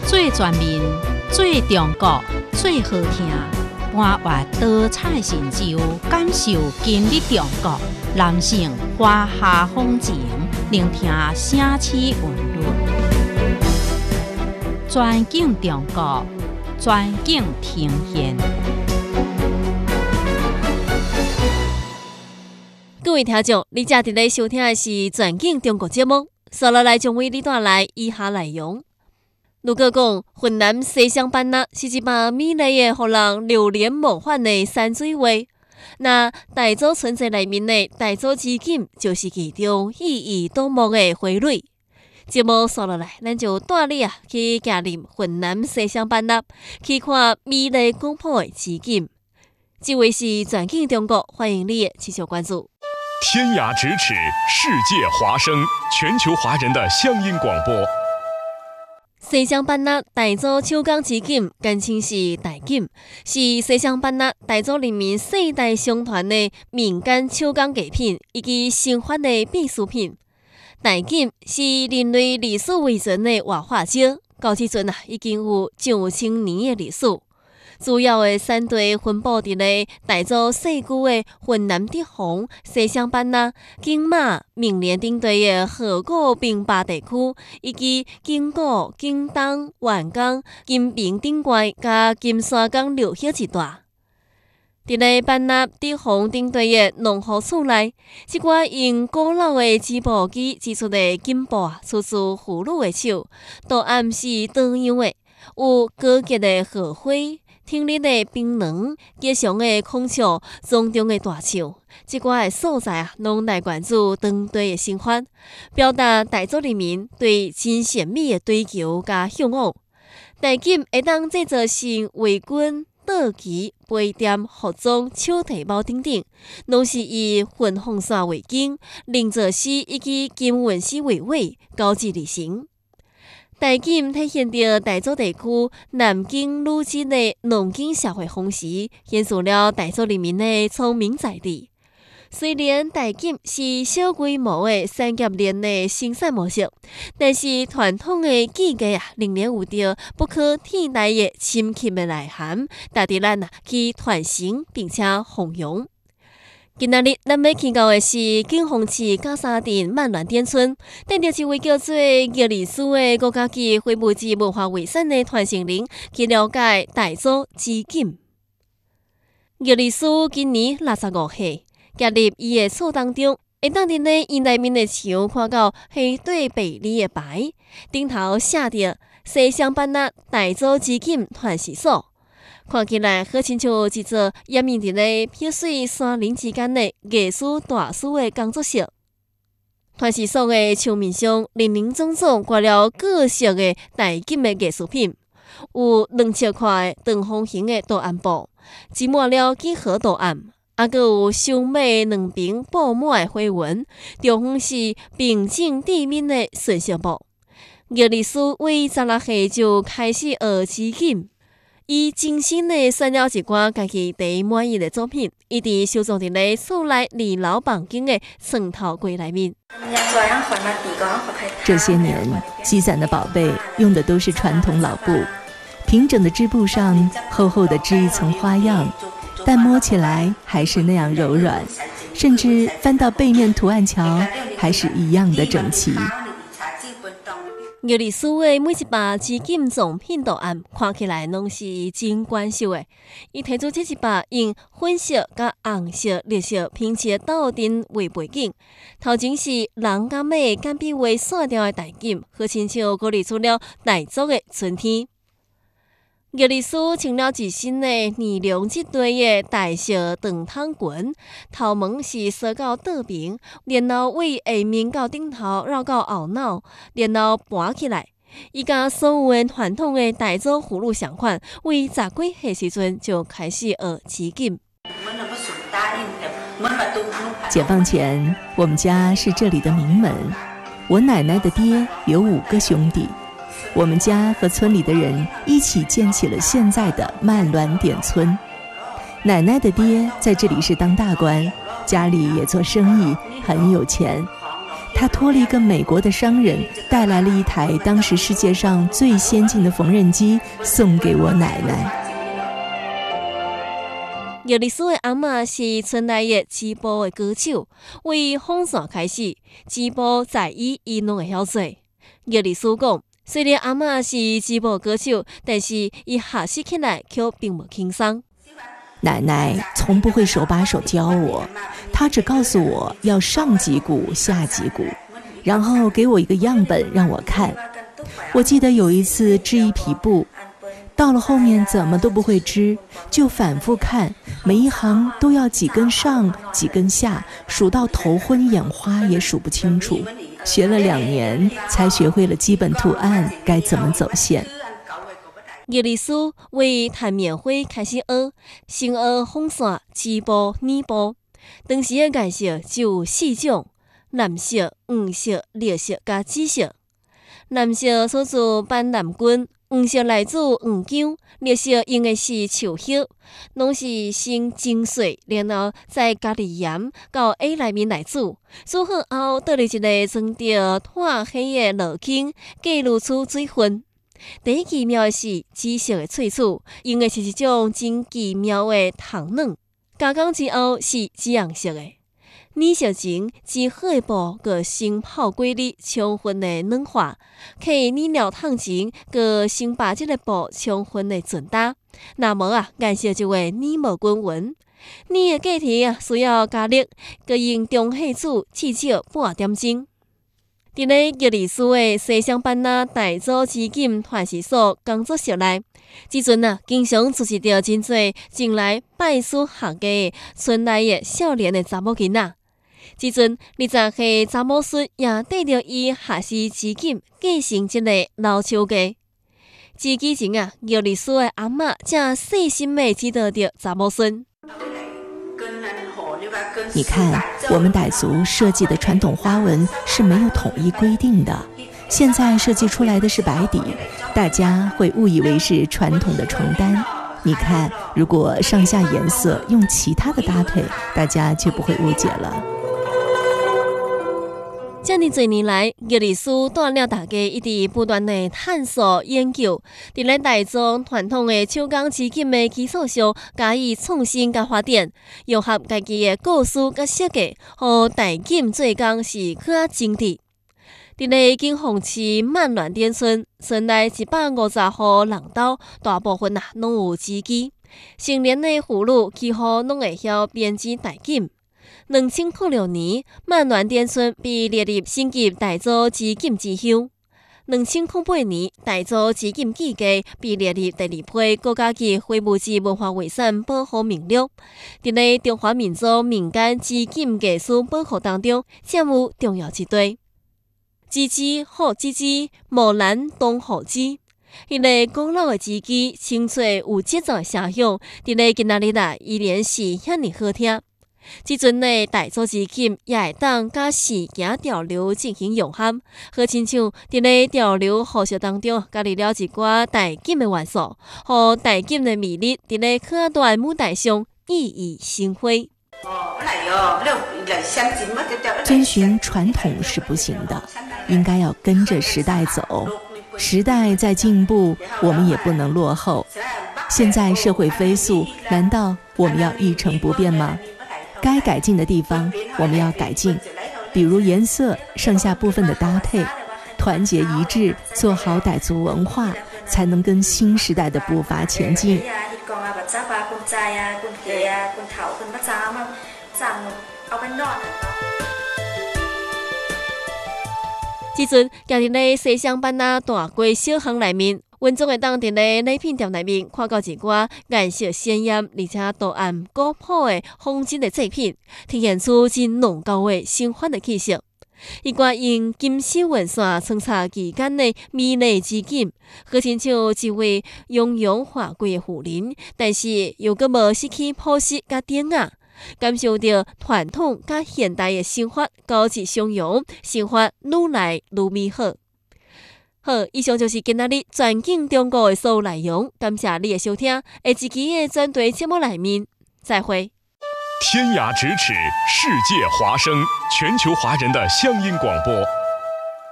最全面、最中国、最好听，搬越多彩神州，感受今日中国。男性华夏风情，聆听城市韵律。全景中国，全景呈现。 各位听众，你正伫咧收听的是《全景中国》节目，接下来将为你带来以下内容。如果讲云南西双版纳是一把美丽的、互人流连忘返的山水画，那傣族村寨内面的傣族织锦就是其中意义多幕的花蕊。节目接落来，咱就带你去行入云南西双版纳，去看美丽广朴的织锦。这位是全景中国，欢迎你持续关注。 天涯咫尺，世界华声，全球华人的乡音广播。 西双版纳傣族手工织锦，简称是傣锦，是西双版纳傣族人民世代相传的民间手工艺品以及生活的必需品。傣锦是人类历史为存的活化石，到即阵已经有9000年的历史。主要的产地分布伫咧傣族世居的云南德宏、西双版纳、金马、明莲等地的河谷平坝地区，以及金谷、金东、万江、金平顶怪甲金山港流域一带。伫咧版纳、德宏等地的农户厝内，即寡用古老的织布机织出的锦布出自妇女的手，图案是多样的，有高洁的荷花。挺立的槟榔、吉祥的孔雀、庄重的大树，这寡的素材拢来源自当地的生活，表达傣族人民对真善美的追求甲向往。傣锦会当制作成围裙、倒旗、杯垫、服装、手提包等等，拢是以粉红线为根，零做丝以及金纹丝为尾，交织而成。傣锦体现着傣族地区南京女真的农耕社会风时，显示了傣族人民的聪明才智。虽然傣锦是小规模的产业链的生产模式，但是传统的技艺仍然有着不可替代的深刻的内涵，值得咱去传承并且弘扬。今仔日咱要去到的是景丰市甲沙镇万峦点村，等着一位叫做叶丽苏的国家级非物质文化遗产的传承人去了解傣族织锦。叶丽苏今年65岁，加入伊的厝当中，会当伫咧伊内面的墙看到黑对白里的牌，顶头写着西双版纳傣族织锦传习所。看起来好亲像一座掩映伫咧碧水山林之间的艺术大师的工作室。传习所的墙面上林林总总挂了各色的傣锦的艺术品，有2尺块的长方形的图案布，织满了几何图案，还佫有雄美2边布满的花纹，中方是平整地面的顺色布。叶丽苏为16岁就开始学织锦。伊精心地选了一寡家己第一满意的作品，一直收藏伫咧厝内2楼房间的床头柜内面。 这些年积攒的宝贝用的都是传统老布，平整的织布上厚厚的织一层花样，但摸起来还是那样柔软，甚至翻到背面图案瞧，还是一样的整齐。 叶丽苏的每一把织锦作品图案看起来拢是真关手的。伊提出这一把用粉色、甲红色、绿色拼砌的斗阵为背景，头前是人甲马简笔画线条的傣锦，好亲像勾勒出了傣族的春天。叶丽苏穿了一身的尼龙质地的大色长筒裙，头毛是梳到倒边，然后为下面到顶头绕到后脑，然后盘起来。伊甲所有的传统的傣族妇女相款，为10几岁时阵就开始学织锦。 解放前，我们家是这里的名门，我奶奶的爹有5个兄弟。我们家和村里的人一起建起了现在的曼峦点村。奶奶的爹在这里是当大官，家里也做生意，很有钱。 他托了一个美国的商人带来了一台当时世界上最先进的缝纫机，送给我奶奶。 叶丽苏的阿嬷是村内的织布的歌手，为风扇开始，织布在伊拢会晓做。叶丽苏讲，虽然阿嬷是织布歌手，但是伊学习起来却并不轻松。 奶奶从不会手把手教我，她只告诉我要上几股下几股，然后给我一个样本让我看。我记得有一次织一匹布，到了后面怎么都不会织，就反复看，每一行都要几根上几根下，数到头昏眼花也数不清楚。学了2年才学会了基本图案该怎么走线。 叶丽苏为弹棉花开始学，先学风扇、织布、染布。当时的颜色只有4种：蓝色、黄色、绿色加紫色。蓝色出自板蓝根，黄色来自黄姜，绿色用的是树叶，拢是先蒸水，然后再加入盐到A内面来煮。煮好后，倒入一个装着炭黑的炉坑，加入出水分。第一奇妙的是紫色的萃取，用的是一种真奇妙的糖卵。加工之后是紫红色的。染色前，织好的布佮先泡几日，充分的软化；可染料烫前，佮先把这个布充分的准搭。那么颜色就会染无均匀。染的过程需要加热，佮用中火煮至少半点钟。伫咧叶丽苏的西双版纳大组织锦团事所工作室内，即阵经常出席着真侪前来拜师学艺村内的少年的查某囡仔。即阵20岁查某孙也缀着伊学习织锦，继承这个老手艺。织机前叶丽苏的阿嬷正细心的指导着查某孙。 你看，我们傣族设计的传统花纹是没有统一规定的，现在设计出来的是白底，大家会误以为是传统的床单。你看，如果上下颜色用其他的搭配，大家就不会误解了。 这么多年来，叶丽苏带领大家一直不断的探索研究，在咱傣族传统的手工织锦的基础上，加以创新甲发展，融合家己的故事甲设计，互傣锦做工是更加精致。伫咧景丰市曼峦点村，村内150户人家，大部分拢有织机，成年的妇女几乎拢会晓编织傣锦。2006年，曼峦点村被列入省级傣族织锦之乡。2008年，傣族织锦技艺被列入第2批国家级非物质文化遗产保护名录。伫咧中华民族民间织锦艺术保护当中，占有重要一地。织织好织织，无难当好织。迄个古老的织机，清脆有节奏的声响，伫咧今仔日依然是遐尼好听。即阵的傣族织锦也会当甲时行潮流进行融合，好亲像伫咧潮流风俗当中加入了一寡傣锦的元素，互傣锦的魅力伫咧可大的舞台上熠熠生辉。 遵循传统是不行的，应该要跟着时代走。时代在进步，我们也不能落后。现在社会飞速，难道我们要一成不变吗？该改进的地方我们要改进，比如颜色、上下部分的搭配，团结一致，做好傣族文化，才能跟新时代的步伐前进。 即阵行伫咧西双版纳大街小巷内面，阮总会当伫咧礼品店内面看到一寡颜色鲜艳而且图案古朴的风筝的制品，体现出真浓厚的生活的气息。一寡用金丝纹线穿插其间的美丽织锦，好亲像一位雍容华贵的妇人，但是又阁无失去朴实甲典雅。感受到传统甲现代的生活交织相融，生活愈来愈美好。好，以上就是今仔日全景中国的所有内容，感谢你的收听。下一期的专题节目内面，再会。 天涯咫尺，世界华声，全球华人的乡音广播